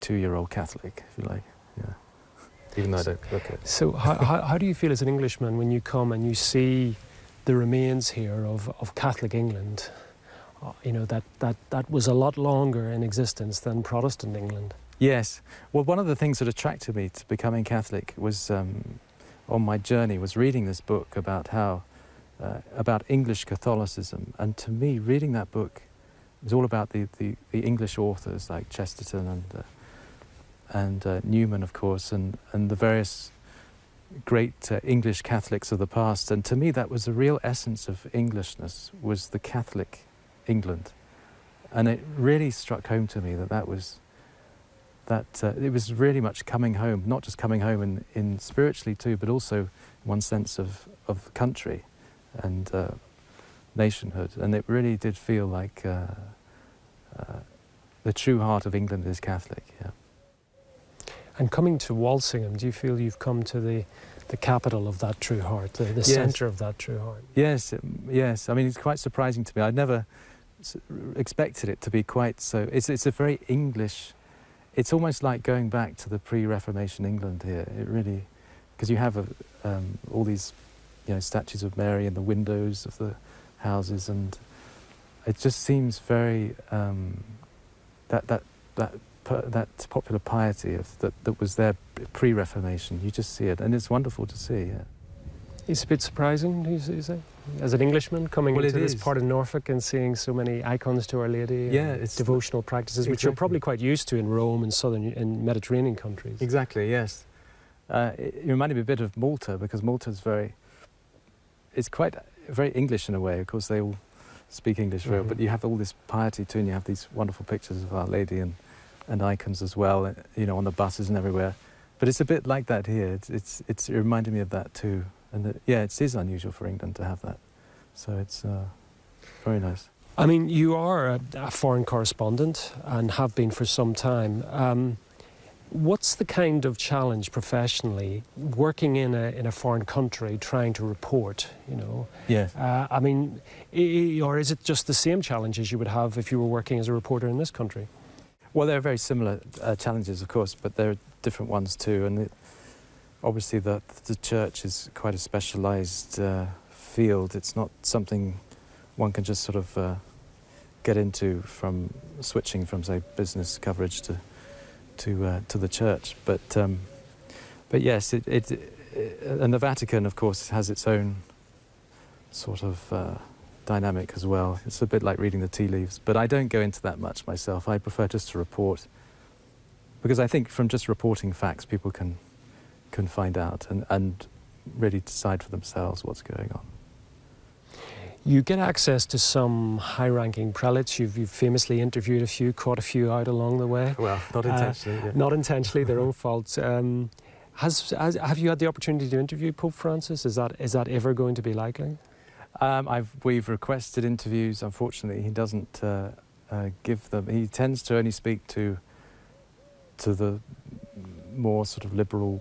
2-year-old Catholic, if you like. Yeah, even though I don't look it. So how do you feel as an Englishman when you come and you see the remains here of Catholic England? You know, that was a lot longer in existence than Protestant England. Yes. Well, one of the things that attracted me to becoming Catholic was, on my journey, was reading this book about about English Catholicism. And to me, reading that book was all about the English authors like Chesterton and Newman, of course, and the various great English Catholics of the past. And to me, that was the real essence of Englishness, was the Catholic England. And it really struck home to me that it was really much coming home, not just coming home in spiritually too, but also one sense of country and nationhood. And it really did feel like the true heart of England is Catholic, yeah. And coming to Walsingham, do you feel you've come to the capital of that true heart, the yes. centre of that true heart? Yes, yes. I mean, it's quite surprising to me. I'd never expected it to be quite so. It's a very English. It's almost like going back to the pre-Reformation England here. It really, because you have all these, statues of Mary in the windows of the houses, and it just seems very that popular piety that was there pre-Reformation. You just see it, and it's wonderful to see. Yeah. It's a bit surprising, you say, as an Englishman coming into this part of Norfolk and seeing so many icons to Our Lady. Yeah, it's devotional practices, which you're probably quite used to in Rome and southern Mediterranean countries. Exactly. Yes. It reminded me a bit of Malta, because Malta's it's quite very English in a way. Of course, they all speak English very well, but you have all this piety too, and you have these wonderful pictures of Our Lady and icons as well, on the buses and everywhere. But it's a bit like that here. It reminded me of that too. And it is unusual for England to have that. So it's very nice. I mean, you are a foreign correspondent and have been for some time. What's the kind of challenge professionally working in a foreign country trying to report, Yes. I mean, or is it just the same challenges you would have if you were working as a reporter in this country? Well, there are very similar challenges, of course, but there are different ones too. And obviously the church is quite a specialised field. It's not something one can just sort of get into from switching from, say, business coverage to the church. But yes, and the Vatican, of course, has its own sort of dynamic as well. It's a bit like reading the tea leaves, but I don't go into that much myself. I prefer just to report, because I think from just reporting facts, people can find out and really decide for themselves what's going on. You get access to some high-ranking prelates. You've famously interviewed a few, caught a few out along the way. Well, not intentionally. Yeah. Not intentionally, their own fault. Have you had the opportunity to interview Pope Francis? Is that ever going to be likely? We've requested interviews. Unfortunately, he doesn't give them. He tends to only speak to the more sort of liberal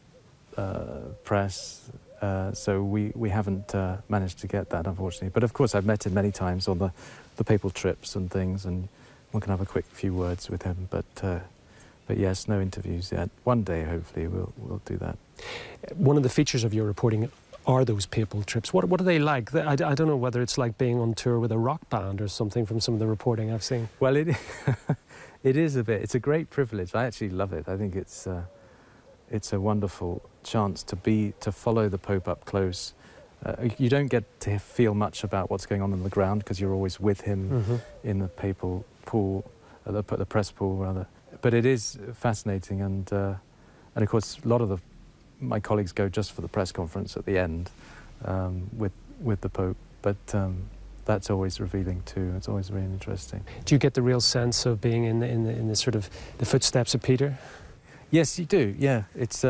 press. So we haven't managed to get that, unfortunately. But of course, I've met him many times on the papal trips and things, and one can have a quick few words with him. But yes, no interviews yet. One day, hopefully, we'll do that. One of the features of your reporting are those papal trips. What are they like? I don't know whether it's like being on tour with a rock band or something from some of the reporting I've seen. Well, it is a bit. It's a great privilege. I actually love it. I think it's a wonderful chance to follow the Pope up close. You don't get to feel much about what's going on the ground because you're always with him in the papal pool, the press pool rather. But it is fascinating, and of course a lot of my colleagues go just for the press conference at the end with the Pope. But that's always revealing too. It's always really interesting. Do you get the real sense of being in the sort of the footsteps of Peter? Yes, you do. Yeah, it's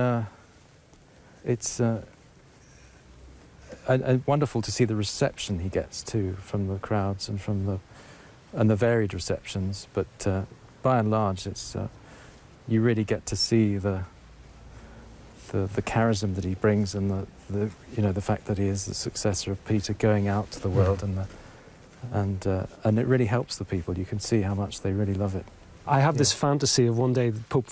wonderful to see the reception he gets too from the crowds and from the varied receptions. But by and large, it's you really get to see the charism that he brings, and the fact that he is the successor of Peter going out to the world, and it really helps the people. You can see how much they really love it. I have this fantasy of one day Pope